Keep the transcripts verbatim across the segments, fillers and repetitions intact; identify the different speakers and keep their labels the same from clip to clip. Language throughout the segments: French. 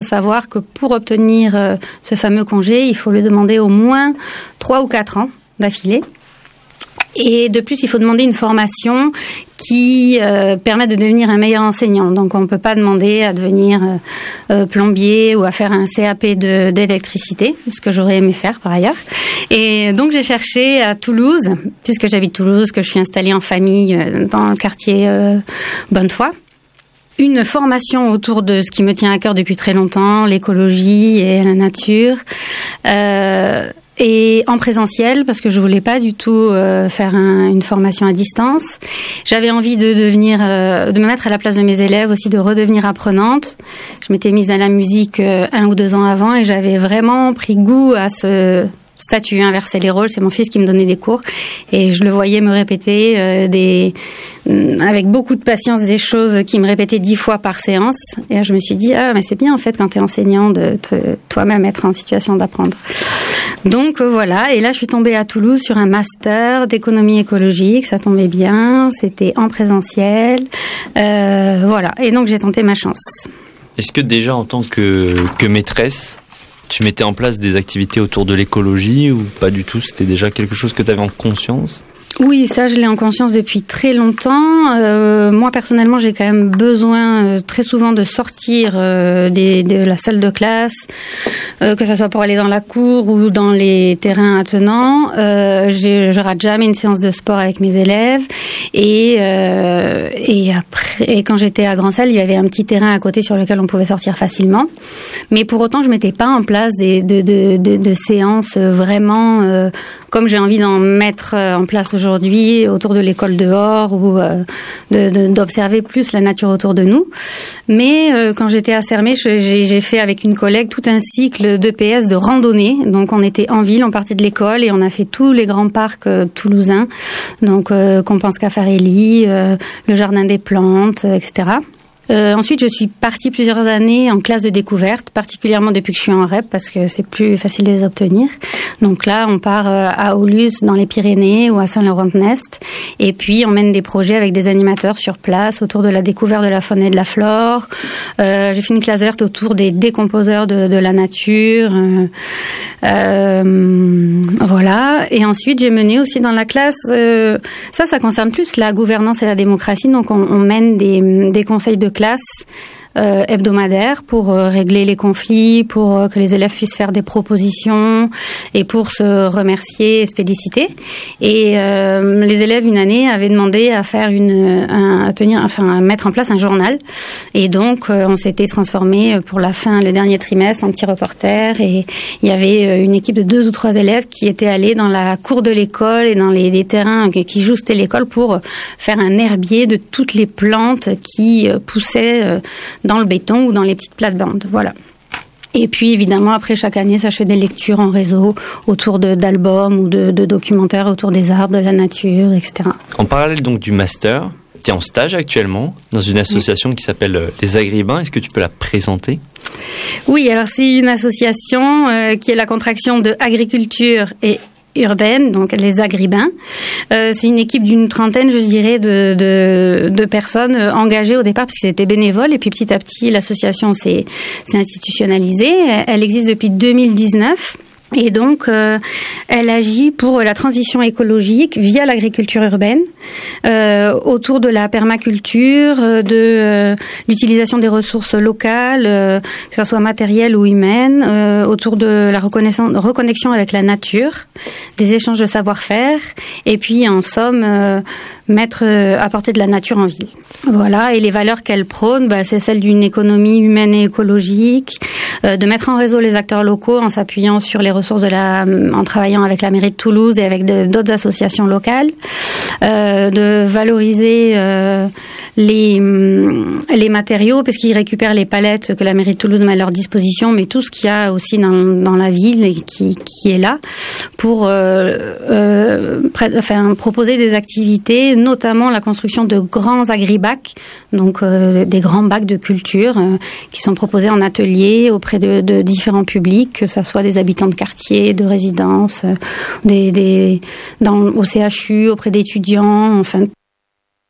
Speaker 1: savoir que pour obtenir euh, ce fameux congé, il faut le demander au moins trois ou quatre ans d'affilée. Et de plus, il faut demander une formation qui euh, permet de devenir un meilleur enseignant. Donc, on ne peut pas demander à devenir euh, euh, plombier ou à faire un C A P de, d'électricité, ce que j'aurais aimé faire par ailleurs. Et donc, j'ai cherché à Toulouse, puisque j'habite Toulouse, que je suis installée en famille euh, dans le quartier euh, Bonnefoy, une formation autour de ce qui me tient à cœur depuis très longtemps, l'écologie et la nature. Euh, Et en présentiel, parce que je voulais pas du tout euh, faire un, une formation à distance. J'avais envie de devenir, euh, de me mettre à la place de mes élèves, aussi de redevenir apprenante. Je m'étais mise à la musique euh, un ou deux ans avant et j'avais vraiment pris goût à ce statut, inverser les rôles. C'est mon fils qui me donnait des cours et je le voyais me répéter euh, des, avec beaucoup de patience des choses qu'il me répétait dix fois par séance. Et là, je me suis dit, ah, mais c'est bien en fait quand tu es enseignant de te, toi-même être en situation d'apprendre. Donc euh, voilà, et là je suis tombée à Toulouse sur un master d'économie écologique, ça tombait bien, c'était en présentiel, euh, voilà, et donc j'ai tenté ma chance.
Speaker 2: Est-ce que déjà en tant que, que maîtresse, tu mettais en place des activités autour de l'écologie ou pas du tout? C'était déjà quelque chose que tu avais en conscience?
Speaker 1: Oui, ça, je l'ai en conscience depuis très longtemps. Euh, moi, personnellement, j'ai quand même besoin euh, très souvent de sortir euh, des, de la salle de classe, euh, que ça soit pour aller dans la cour ou dans les terrains attenants. Euh, j'ai, je rate jamais une séance de sport avec mes élèves. Et, euh, et après, et quand j'étais à Grand-Salle, il y avait un petit terrain à côté sur lequel on pouvait sortir facilement. Mais pour autant, je mettais pas en place des, de, de, de, de séances vraiment euh, comme j'ai envie d'en mettre en place aujourd'hui autour de l'école dehors ou euh, de, de, d'observer plus la nature autour de nous. Mais euh, quand j'étais à Sermé, j'ai, j'ai fait avec une collègue tout un cycle d'E P S de randonnée. Donc on était en ville, on partait de l'école et on a fait tous les grands parcs euh, toulousains. Donc euh, Compense Caffarelli, euh, le Jardin des Plantes, euh, et cetera. Euh, ensuite, je suis partie plusieurs années en classe de découverte, particulièrement depuis que je suis en R E P, parce que c'est plus facile de les obtenir. Donc là, on part euh, à Aulus, dans les Pyrénées, ou à Saint-Laurent-de-Nest, et puis on mène des projets avec des animateurs sur place, autour de la découverte de la faune et de la flore. Euh, j'ai fait une classe verte autour des décomposeurs de, de la nature. Euh, euh, voilà. Et ensuite, j'ai mené aussi dans la classe, euh, ça, ça concerne plus la gouvernance et la démocratie, donc on, on mène des, des conseils de classe Euh, hebdomadaire pour euh, régler les conflits, pour euh, que les élèves puissent faire des propositions et pour se remercier et se féliciter. Et euh, les élèves, une année, avaient demandé à faire une, un, à tenir, enfin, à mettre en place un journal. Et donc, euh, on s'était transformé pour la fin, le dernier trimestre, en petit reporter. Et il y avait une équipe de deux ou trois élèves qui étaient allés dans la cour de l'école et dans les, les terrains qui joustaient l'école pour faire un herbier de toutes les plantes qui poussaient dans le béton ou dans les petites plates-bandes, voilà. Et puis, évidemment, après, chaque année, ça, je fais des lectures en réseau autour de, d'albums ou de, de documentaires autour des arbres, de la nature, et cetera.
Speaker 2: En parallèle donc du master, tu es en stage actuellement dans une association oui. qui s'appelle Les Agribins. Est-ce que tu peux la présenter ?
Speaker 1: Oui, alors c'est une association euh, qui est la contraction de agriculture et urbaine, donc les Agribins. Euh, c'est une équipe d'une trentaine, je dirais, de, de, de personnes engagées au départ, parce que c'était bénévole, et puis petit à petit, l'association s'est, s'est institutionnalisée. Elle existe depuis deux mille dix-neuf. Et donc, euh, elle agit pour la transition écologique via l'agriculture urbaine, euh, autour de la permaculture, de euh, l'utilisation des ressources locales, euh, que ça soit matérielles ou humaines, euh, autour de la reconnaissance, reconnexion avec la nature, des échanges de savoir-faire, et puis en somme, euh, mettre, euh, apporter de la nature en ville. Voilà, et les valeurs qu'elle prône, bah, c'est celle d'une économie humaine et écologique, euh, de mettre en réseau les acteurs locaux en s'appuyant sur les ressources de la, en travaillant avec la mairie de Toulouse et avec de, d'autres associations locales, euh, de valoriser euh, les, les matériaux, parce qu'ils récupèrent les palettes que la mairie de Toulouse met à leur disposition, mais tout ce qu'il y a aussi dans, dans la ville et qui, qui est là, pour euh, euh, pré- enfin, proposer des activités, notamment la construction de grands agribacs, donc euh, des grands bacs de culture euh, qui sont proposés en atelier auprès de, de différents publics, que ça soit des habitants de quartier, de résidence, euh, des, des, dans, au C H U, auprès d'étudiants, enfin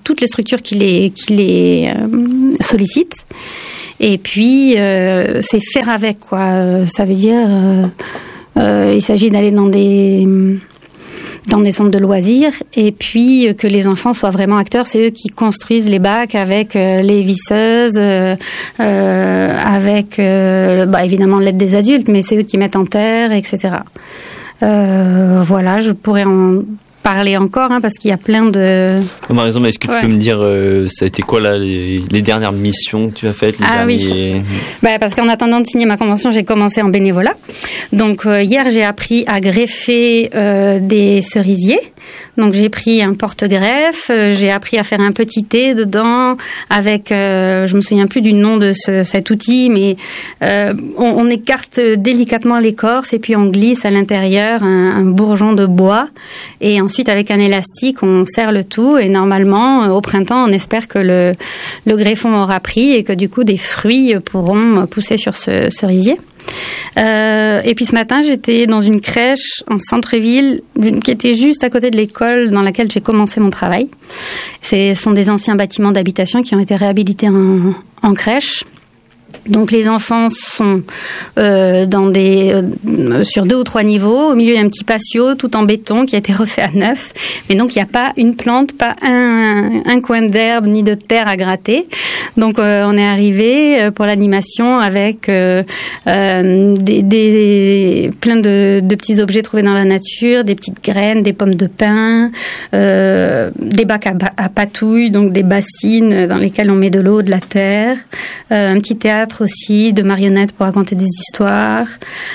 Speaker 1: toutes les structures qui les, qui les euh, sollicitent. Et puis, euh, c'est faire avec, quoi. Ça veut dire, euh, euh, il s'agit d'aller dans des... dans des centres de loisirs, et puis euh, que les enfants soient vraiment acteurs. C'est eux qui construisent les bacs avec euh, les visseuses, euh, euh, avec euh, bah, évidemment l'aide des adultes, mais c'est eux qui mettent en terre, et cetera. Euh, voilà, je pourrais en parler encore, hein, parce qu'il y a plein de...
Speaker 2: Par exemple, est-ce que ouais. tu peux me dire, euh, ça a été quoi là, les, les dernières missions que tu as faites les
Speaker 1: Ah
Speaker 2: derniers...
Speaker 1: oui, bah, parce qu'en attendant de signer ma convention, j'ai commencé en bénévolat. Donc euh, hier, j'ai appris à greffer euh, des cerisiers. Donc j'ai pris un porte-greffe, euh, j'ai appris à faire un petit thé dedans avec, euh, je me souviens plus du nom de ce, cet outil, mais euh, on, on écarte délicatement l'écorce et puis on glisse à l'intérieur un, un bourgeon de bois, et ensuite avec un élastique on serre le tout, et normalement au printemps on espère que le, le greffon aura pris et que du coup des fruits pourront pousser sur ce cerisier. Euh, et puis ce matin, j'étais dans une crèche en centre-ville qui était juste à côté de l'école dans laquelle j'ai commencé mon travail. Ce sont des anciens bâtiments d'habitation qui ont été réhabilités en, en crèche. Donc les enfants sont euh, dans des euh, sur deux ou trois niveaux. Au milieu, il y a un petit patio tout en béton qui a été refait à neuf. Mais donc il n'y a pas une plante, pas un, un coin d'herbe ni de terre à gratter. Donc euh, on est arrivé pour l'animation avec euh, euh, des, des plein de, de petits objets trouvés dans la nature, des petites graines, des pommes de pin, euh, des bacs à, à patouilles, donc des bassines dans lesquelles on met de l'eau, de la terre, euh, un petit théâtre aussi, de marionnettes pour raconter des histoires.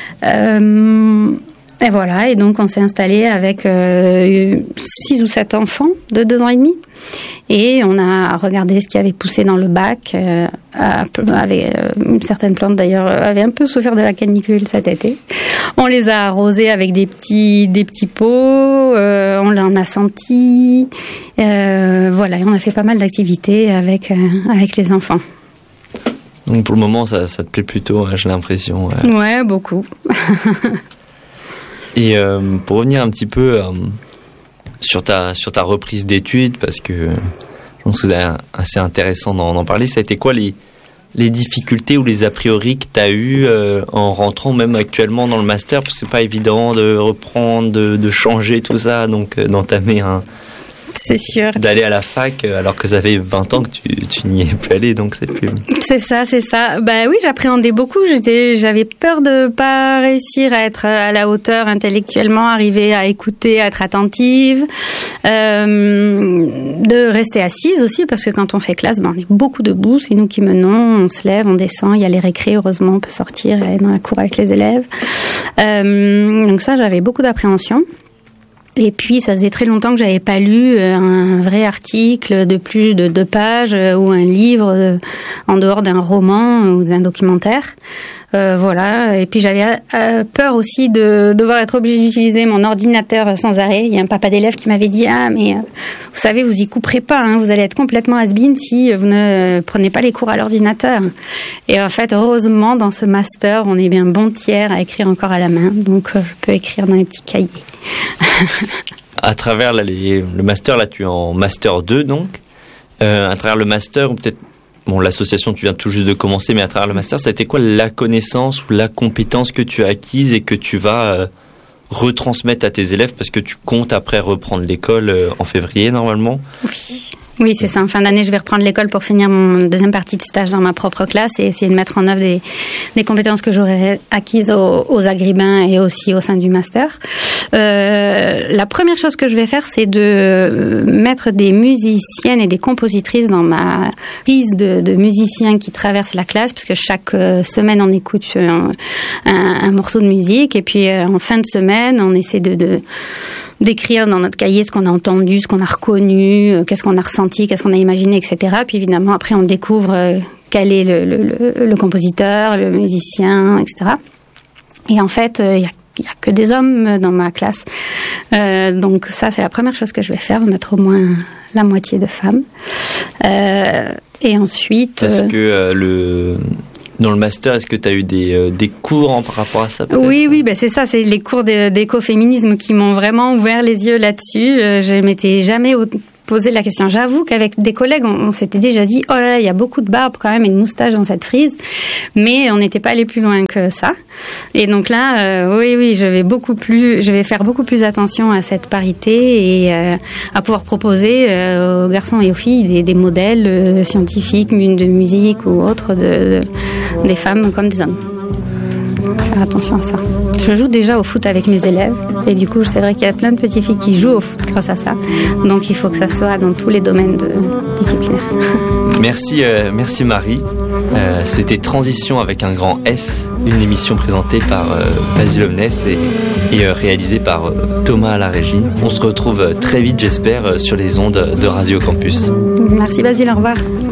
Speaker 1: Euh, et voilà, et donc on s'est installé avec euh, six ou sept enfants de deux ans et demi. Et on a regardé ce qui avait poussé dans le bac. Euh, avec euh, une certaine plante d'ailleurs avait un peu souffert de la canicule cet été. On les a arrosés avec des petits, des petits pots. Euh, on l'en a senti. Euh, voilà, et on a fait pas mal d'activités avec, euh, avec les enfants.
Speaker 2: Donc pour le moment, ça, ça te plaît plutôt, hein, j'ai l'impression.
Speaker 1: Ouais, ouais beaucoup.
Speaker 2: Et euh, pour revenir un petit peu euh, sur, ta, sur ta reprise d'études, parce que je pense que c'est assez intéressant d'en, d'en parler, ça a été quoi les, les difficultés ou les a priori que tu as eues euh, en rentrant même actuellement dans le master, parce que c'est pas évident de reprendre, de, de changer tout ça, donc euh, d'entamer un...
Speaker 1: C'est sûr.
Speaker 2: D'aller à la fac alors que ça fait vingt ans que tu, tu n'y es plus allé, donc c'est plus...
Speaker 1: C'est ça, c'est ça. Bah oui, j'appréhendais beaucoup. J'étais, j'avais peur de pas réussir à être à la hauteur intellectuellement, arriver à écouter, à être attentive, euh, de rester assise aussi, parce que quand on fait classe, ben, on est beaucoup debout, c'est nous qui menons, on se lève, on descend, il y a les récrés, heureusement, on peut sortir et aller dans la cour avec les élèves. Euh, donc ça, j'avais beaucoup d'appréhension. Et puis, ça faisait très longtemps que j'avais pas lu un vrai article de plus de deux pages ou un livre en dehors d'un roman ou d'un documentaire. Euh, voilà. Et puis, j'avais euh, peur aussi de devoir être obligée d'utiliser mon ordinateur sans arrêt. Il y a un papa d'élève qui m'avait dit « Ah, mais euh, vous savez, vous y couperez pas, hein, vous allez être complètement has-been si vous ne prenez pas les cours à l'ordinateur. » Et en fait, heureusement, dans ce master, on est bien bon tiers à écrire encore à la main. Donc, euh, je peux écrire dans les petits cahiers.
Speaker 2: À travers là, les, le master, là, tu es en master deux, donc. Euh, à travers le master, ou peut-être, bon, l'association, tu viens tout juste de commencer, mais à travers le master, ça a été quoi la connaissance ou la compétence que tu as acquise et que tu vas euh, retransmettre à tes élèves, parce que tu comptes après reprendre l'école euh, en février, normalement?
Speaker 1: Oui. Oui, c'est ça. En fin d'année, je vais reprendre l'école pour finir mon deuxième partie de stage dans ma propre classe et essayer de mettre en œuvre des, des compétences que j'aurais acquises aux, aux Agribins et aussi au sein du master. Euh, la première chose que je vais faire, c'est de mettre des musiciennes et des compositrices dans ma liste de, de musiciens qui traversent la classe, parce que chaque semaine, on écoute un, un, un morceau de musique et puis en fin de semaine, on essaie de... de d'écrire dans notre cahier ce qu'on a entendu, ce qu'on a reconnu, qu'est-ce qu'on a ressenti, qu'est-ce qu'on a imaginé, et cetera. Puis évidemment, après, on découvre quel est le, le, le, le compositeur, le musicien, et cetera. Et en fait, il y a Il n'y a que des hommes dans ma classe. Euh, donc ça, c'est la première chose que je vais faire, mettre au moins la moitié de femmes. Euh, et ensuite...
Speaker 2: Parce que euh, le... Dans le master, est-ce que tu as eu des, euh, des cours en, par rapport à ça peut-être?
Speaker 1: Oui, oui, ben c'est ça, c'est les cours d'écoféminisme qui m'ont vraiment ouvert les yeux là-dessus. Euh, je m'étais jamais posé la question. J'avoue qu'avec des collègues, on, on s'était déjà dit, oh là là, il y a beaucoup de barbe quand même et de moustaches dans cette frise, mais on n'était pas allé plus loin que ça. Et donc là, euh, oui, oui, je vais beaucoup plus, je vais faire beaucoup plus attention à cette parité et euh, à pouvoir proposer euh, aux garçons et aux filles des, des modèles euh, scientifiques, de musique ou autres, de, de, des femmes comme des hommes. Faire attention à ça. Je joue déjà au foot avec mes élèves et du coup, c'est vrai qu'il y a plein de petites filles qui jouent au foot grâce à ça. Donc, il faut que ça soit dans tous les domaines de disciplinaires.
Speaker 2: Merci, euh, merci Marie. Euh, c'était Transition avec un grand S, une émission présentée par euh, Basile Omnes et, et euh, réalisée par euh, Thomas à la régie. On se retrouve très vite, j'espère, sur les ondes de Radio Campus.
Speaker 1: Merci Basile, au revoir.